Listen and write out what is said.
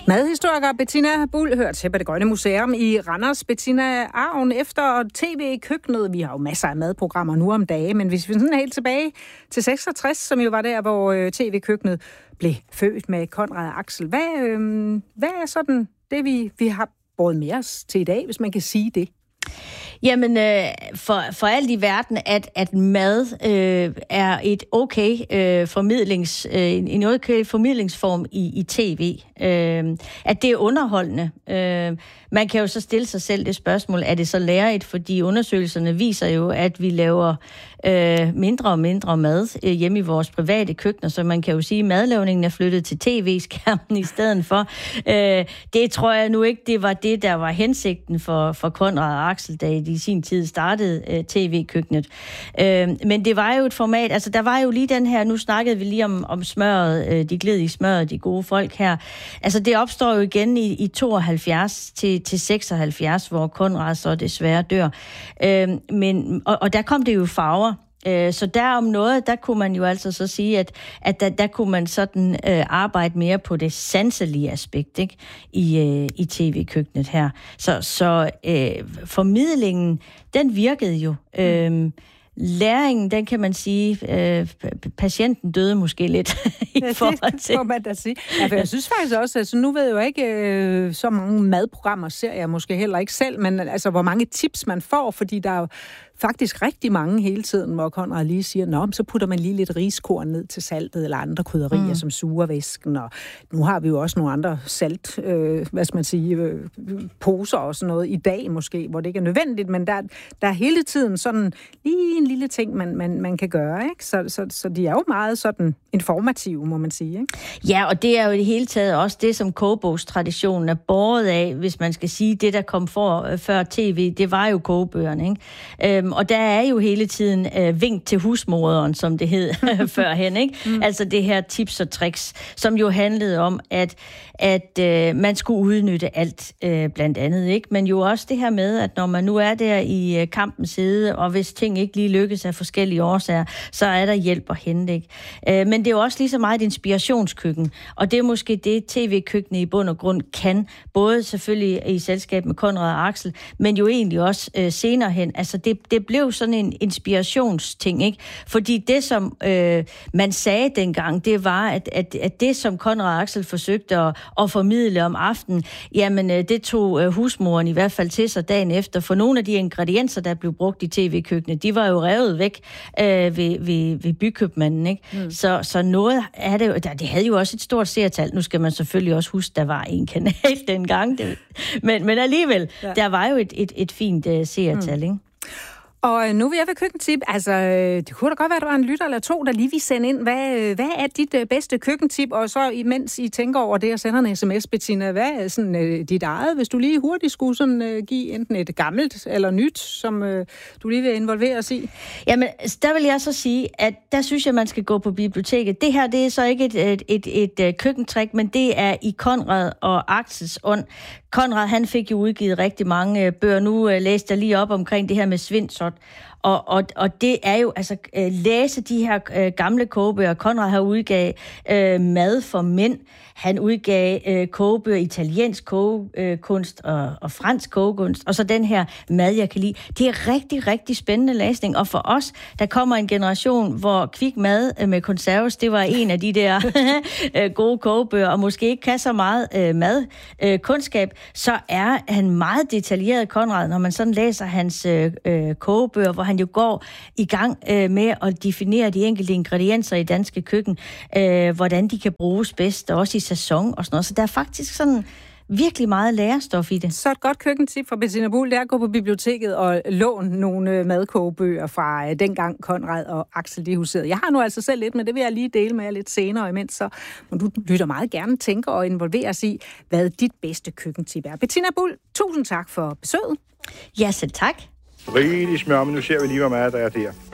Madhistoriker Bettina Buhl hører til på Det Grønne Museum i Randers. Bettina, arven efter tv-køkkenet. Vi har jo masser af madprogrammer nu om dagen, men hvis vi sådan helt tilbage til 66, som jo var der, hvor tv-køkkenet blev født med Conrad og Axel. Hvad er sådan det, vi har båret med os til i dag, hvis man kan sige det? Jamen, for alt i verden, at mad er et okay en okay formidlingsform i tv. At det er underholdende. Man kan jo så stille sig selv det spørgsmål, er det så lærerigt? Fordi undersøgelserne viser jo, at vi laver mindre og mindre mad hjemme i vores private køkkener, så man kan jo sige, at madlavningen er flyttet til tv-skærmen i stedet for. Det tror jeg nu ikke, det var det, der var hensigten for Conrad og Axel, da de i sin tid startede tv-køkkenet. Men det var jo et format, altså der var jo lige den her, nu snakkede vi lige om smøret, de gled i smøret, de gode folk her. Altså det opstår jo igen i 72 til 76, hvor Conrad så desværre dør. Og der kom det jo farver. Så der om noget, der kunne man jo altså så sige, at der kunne man sådan arbejde mere på det sanselige aspekt, ikke? I tv-køkkenet her. Så formidlingen, den virkede jo. Læringen, den kan man sige, patienten døde måske lidt i forhold til. Det må man da sige. Ja, for jeg synes faktisk også, altså nu ved jeg jo ikke, så mange madprogrammer ser jeg måske heller ikke selv, men altså hvor mange tips man får, fordi der er jo faktisk rigtig mange hele tiden, hvor Conrad lige siger, så putter man lige lidt riskorn ned til saltet, eller andre krydderier, som suger væsken, og nu har vi jo også nogle andre salt, poser og sådan noget i dag måske, hvor det ikke er nødvendigt, men der er hele tiden sådan lige en lille ting, man kan gøre, ikke? Så de er jo meget sådan informative, må man sige, ikke? Ja, og det er jo i det hele taget også det, som kogebogs-traditionen er båret af, hvis man skal sige, det der kom før tv, det var jo kogebøgerne, ikke? Og der er jo hele tiden vink til husmoderen, som det hed førhen, ikke? Altså det her tips og tricks, som jo handlede om, at man skulle udnytte alt, blandt andet, ikke? Men jo også det her med, at når man nu er der i kampens side, og hvis ting ikke lige lykkes af forskellige årsager, så er der hjælp at hente, ikke? Men det er jo også lige så meget et inspirationskøkken, og det er måske det, tv-køkkenet i bund og grund kan, både selvfølgelig i selskab med Conrad og Axel, men jo egentlig også senere hen. Altså det blev sådan en inspirationsting, ikke? Fordi det, som man sagde dengang, det var, at det, som Conrad og Axel forsøgte at formidle om aftenen, jamen det tog husmoren i hvert fald til sig dagen efter, for nogle af de ingredienser, der blev brugt i tv-køkkenet, de var jo revet væk ved bykøbmanden, ikke? Så noget af det, det havde jo også et stort seertal. Nu skal man selvfølgelig også huske, der var en kanal dengang, men alligevel, der var jo et fint seertal, ikke? Og nu vil jeg ved køkkentip. Altså, det kunne da godt være, at der var en lytter eller to, der lige vil sende ind. Hvad er dit bedste køkkentip? Og så imens I tænker over det og sender en sms, Bettina, hvad er sådan dit eget? Hvis du lige hurtigt skulle sådan, give enten et gammelt eller nyt, som du lige vil involvere os i? Jamen, der vil jeg så sige, at der synes jeg, man skal gå på biblioteket. Det her, det er så ikke et køkkentrik, men det er i Conrad og Axels ånd. Conrad, han fik jo udgivet rigtig mange bøger. Nu læste jeg lige op omkring det her med Svindsot. Og det er jo, altså, læse de her gamle kogebøger. Conrad har udgavet Mad for mænd. Han udgav kogebøger, italiensk kogekunst og fransk kogekunst. Og så den her Mad, jeg kan lide. Det er rigtig, rigtig spændende læsning. Og for os, der kommer en generation, hvor kvik mad med konserves, det var en af de der gode kogebøger, og måske ikke kan så meget madkundskab, så er han meget detaljeret, Conrad, når man sådan læser hans kogebøger, hvor han jo går i gang med at definere de enkelte ingredienser i danske køkken, hvordan de kan bruges bedst, og også i sæson og sådan noget. Så der er faktisk sådan virkelig meget lærestof i det. Så et godt køkkentip fra Bettina Buhl, det er at gå på biblioteket og låne nogle madkogebøger fra dengang Conrad og Axel de huserede. Jeg har nu altså selv lidt, men det vil jeg lige dele med jer lidt senere, imens så må du lytter meget gerne tænke og involvere os i, hvad dit bedste køkkentip er. Bettina Buhl, tusind tak for besøget. Ja, selv tak. Rigtig smør, men nu ser vi lige, hvor meget der er der.